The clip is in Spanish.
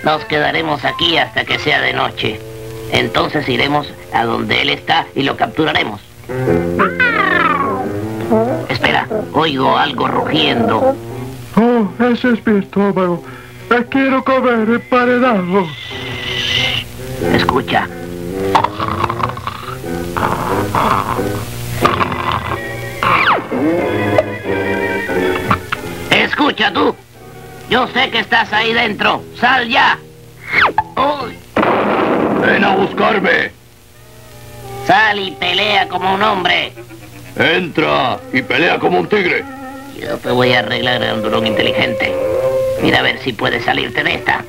Nos quedaremos aquí hasta que sea de noche. Entonces iremos a donde él está y lo capturaremos. Espera, oigo algo rugiendo. Oh, ese es mi estómago. Quiero comer emparedado. Escucha. Escucha tú. Yo sé que estás ahí dentro. ¡Sal ya! ¡Uy! ¡Ven a buscarme! Sal y pelea como un hombre. ¡Entra y pelea como un tigre! Yo te voy a arreglar, grandulón inteligente. Mira a ver si puedes salirte de esta.